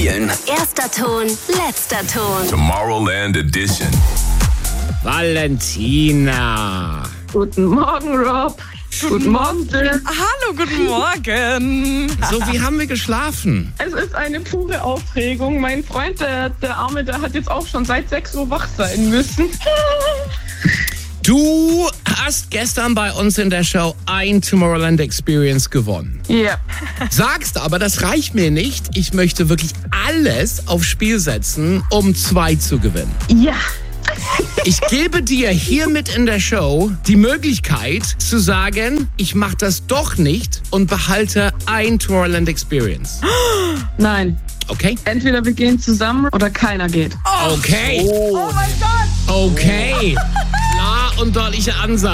spielen. Erster Ton, letzter Ton. Tomorrowland Edition. Valentina. Guten Morgen, Rob. Guten Morgen, Jill. Hallo, guten Morgen. So, wie haben wir geschlafen? Es ist eine pure Aufregung. Mein Freund, der Arme, der hat jetzt auch schon seit 6 Uhr wach sein müssen. Du hast gestern bei uns in der Show ein Tomorrowland Experience gewonnen. Ja. Sagst aber, das reicht mir nicht. Ich möchte wirklich alles aufs Spiel setzen, um 2 zu gewinnen. Ja. Ich gebe dir hiermit in der Show die Möglichkeit zu sagen, ich mache das doch nicht und behalte ein Tomorrowland Experience. Nein. Okay? Entweder wir gehen zusammen oder keiner geht. Okay. Oh mein Gott. Okay. Klar und deutliche Ansage.